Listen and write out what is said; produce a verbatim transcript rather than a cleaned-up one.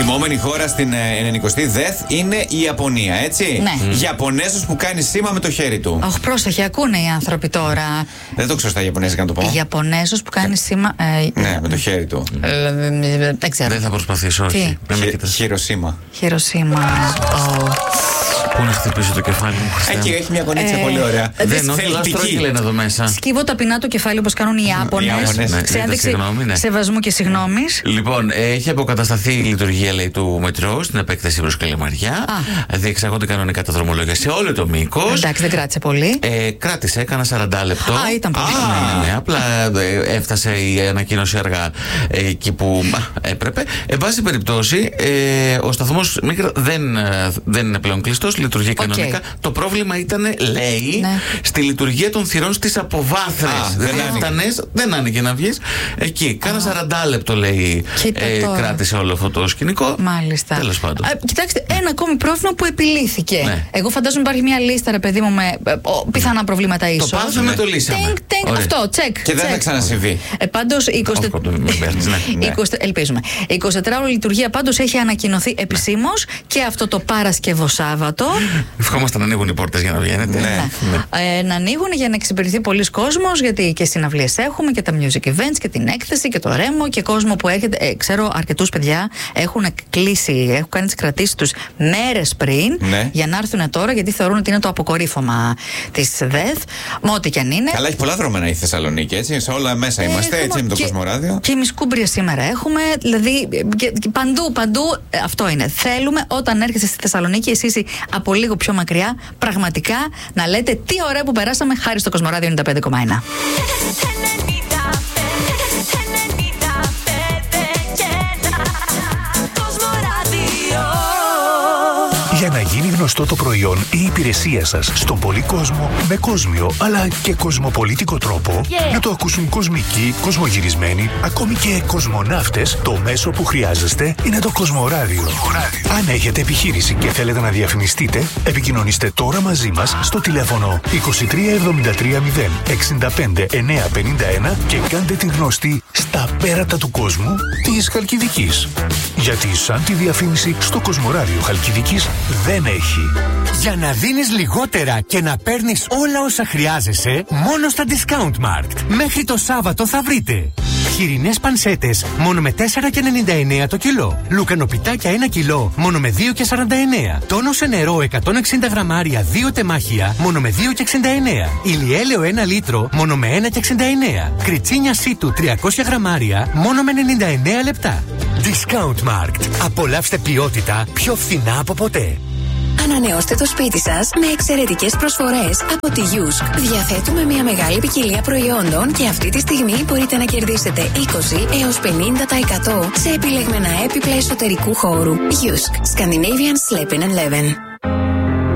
τιμόμενη χώρα στην ενενηκοστή ΔΕΘ είναι η Ιαπωνία, έτσι. Ναι. Mm. Ιαπωνέζος που κάνει σήμα με το χέρι του. Αχ, πρόσεχε, ακούνε οι άνθρωποι τώρα. Δεν το ξέρω στα Ιαπωνέζικα να το πω. Ιαπωνέζος που κάνει σήμα. Ε, ναι, με το χέρι του. Ε, δεν ξέρω. Δεν θα προσπαθήσω, όχι. Χειροσύμα. Χειροσύμα. Πού να χτυπήσω το κεφάλι μου, Χριστέ. Εκεί έχει μια γονίτσα ε, πολύ ωραία. Δεν όχι, λαστρόκι λένε εδώ μέσα. Σκύβω ταπεινά το κεφάλι όπως κάνουν οι Ιάπωνες. Ναι, σε ένδειξη ναι. σεβασμού και συγγνώμης. Λοιπόν, έχει αποκατασταθεί η λειτουργία, λέει, του μετρό στην επέκταση προς Καλαμαριά. Διεξαγόνται κανονικά τα δρομολόγια σε όλο το μήκος. Εντάξει, δεν κράτησε πολύ. Ε, κράτησε, έκανα σαράντα λεπτό. Α, ήταν πολύ. Α, ναι, ναι, απλά ε, έφτασε η ανακοίνωση αργά ε, εκεί που α, έπρεπε. Εν πάση περιπτώσει, ε, ο σταθμός δεν, δεν είναι πλέον κλειστός. Λειτουργεί κανονικά. Okay. Το πρόβλημα ήταν, λέει, ναι. στη λειτουργία των θυρών στις αποβάθρες. Δεν έφτανες, δεν άνοιγε να βγεις. Εκεί, κάνα σαράντα λεπτό, λέει, ε, κράτησε όλο αυτό το σκηνικό. Μάλιστα. Τέλος πάντων. Α, κοιτάξτε, ένα ακόμη πρόβλημα που επιλύθηκε. Ναι. Εγώ φαντάζομαι υπάρχει μια λίστα, ρε παιδί μου, με ο, πιθανά προβλήματα ίσως. Το πάθαμε, ναι. το λύσαμε. Τενκ, τενκ, αυτό, τσεκ. Και δεν θα ξανασυμβεί. Ε, πάντως, είκοσι... είκοσι... ελπίζουμε. Η εικοσιτετράωρη λειτουργία πάντως έχει ανακοινωθεί επισήμως και αυτό το Παρασκευοσάββατο. Ευχόμαστε να ανοίγουν οι πόρτες για να βγαίνετε. Ναι. Ναι. Ε, να ανοίγουν για να εξυπηρετηθεί πολλοί κόσμος, γιατί και συναυλίες έχουμε και τα music events και την έκθεση και το ρέμο και κόσμο που έρχεται. Ε, ξέρω αρκετούς παιδιά έχουν κλείσει, έχουν κάνει τις κρατήσεις τους μέρες πριν, ναι. για να έρθουν τώρα, γιατί θεωρούν ότι είναι το αποκορύφωμα της ΔΕΘ. Με ό,τι κι αν είναι. Αλλά έχει πολλά δρόμενα η Θεσσαλονίκη, έτσι. Σε όλα μέσα είμαστε, ε, έτσι, με το και, Κοσμοράδιο. Και ημισκούμπρια σήμερα έχουμε. Δηλαδή, και, και παντού, παντού ε, αυτό είναι. Θέλουμε όταν έρχεσαι στη Θεσσαλονίκη, εσείς από λίγο πιο μακριά, πραγματικά να λέτε τι ωραία που περάσαμε χάρη στο Κοσμοράδιο ενενήντα πέντε κόμμα ένα. Για να γίνει γνωστό το προϊόν ή η υπηρεσία σας στον πολύ κόσμο, με κόσμιο αλλά και κοσμοπολίτικο τρόπο, yeah. να το ακούσουν κοσμικοί, κοσμογυρισμένοι, ακόμη και κοσμοναύτες, το μέσο που χρειάζεστε είναι το Κοσμοράδιο. Αν έχετε επιχείρηση και θέλετε να διαφημιστείτε, επικοινωνήστε τώρα μαζί μας στο τηλέφωνο είκοσι τρία εβδομήντα τρία μηδέν εξήντα πέντε εννιακόσια πενήντα ένα και κάντε την γνωστή στα πέρατα του κόσμου της Χαλκιδικής. Γιατί σαν τη διαφήμιση στο Κοσμοράδιο Χαλκιδικής δεν έχει. Για να δίνεις λιγότερα και να παίρνεις όλα όσα χρειάζεσαι, μόνο στα Discount Markt. Μέχρι το Σάββατο θα βρείτε χοιρινές πανσέτες μόνο με τέσσερα και ενενήντα εννέα το κιλό. Λουκανοπιτάκια ένα κιλό μόνο με δύο και σαράντα εννέα. Τόνο σε νερό εκατόν εξήντα γραμμάρια δύο τεμάχια μόνο με δύο και εξήντα εννέα. Ηλιέλαιο ένα λίτρο μόνο με ένα και εξήντα εννέα. Κριτσίνια σίτου τριακόσια γραμμάρια μόνο με ενενήντα εννέα λεπτά. Discount Markt. Απολαύστε ποιότητα πιο φθηνά από ποτέ. Ανανεώστε το σπίτι σας με εξαιρετικές προσφορές από τη Γιούσκ. Διαθέτουμε μια μεγάλη ποικιλία προϊόντων και αυτή τη στιγμή μπορείτε να κερδίσετε είκοσι έως πενήντα τοις εκατό σε επιλεγμένα έπιπλα εσωτερικού χώρου. Γιούσκ. Scandinavian Sleeping and Leven.